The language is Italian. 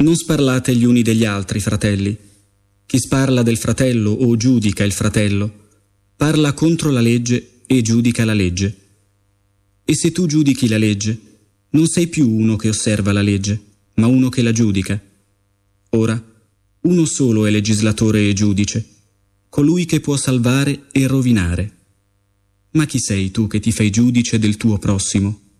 Non sparlate gli uni degli altri, fratelli. Chi sparla del fratello o giudica il fratello, parla contro la legge e giudica la legge. E se tu giudichi la legge, non sei più uno che osserva la legge, ma uno che la giudica. Ora, uno solo è legislatore e giudice, colui che può salvare e rovinare. Ma chi sei tu che ti fai giudice del tuo prossimo?